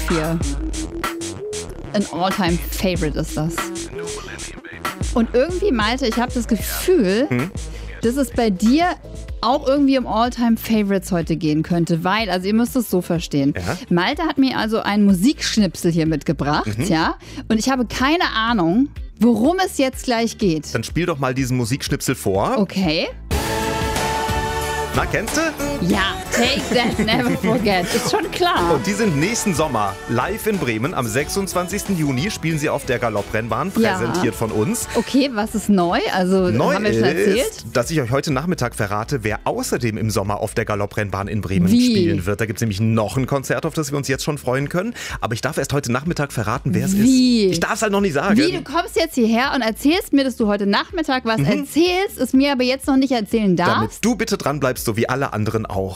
4. Ein All-Time-Favorite ist das. Und irgendwie, Malte, ich habe das Gefühl, dass es bei dir auch irgendwie um All-Time-Favorites heute gehen könnte, weil, also ihr müsst es so verstehen. Ja? Malte hat mir also einen Musikschnipsel hier mitgebracht, ja, und ich habe keine Ahnung, worum es jetzt gleich geht. Dann spiel doch mal diesen Musikschnipsel vor. Okay. Na, kennst du? Ja, Take That, Never Forget. Ist schon klar. Und die sind nächsten Sommer live in Bremen. Am 26. Juni spielen sie auf der Galopprennbahn, präsentiert von uns. Okay, was ist neu? Also, neu haben wir schon erzählt? Ist, dass ich euch heute Nachmittag verrate, wer außerdem im Sommer auf der Galopprennbahn in Bremen spielen wird. Da gibt es nämlich noch ein Konzert, auf das wir uns jetzt schon freuen können. Aber ich darf erst heute Nachmittag verraten, wer es ist. Ich darf es halt noch nicht sagen. Wie, du kommst jetzt hierher und erzählst mir, dass du heute Nachmittag was erzählst, es mir aber jetzt noch nicht erzählen darfst? Damit du bitte dran bleibst, so wie alle anderen auch.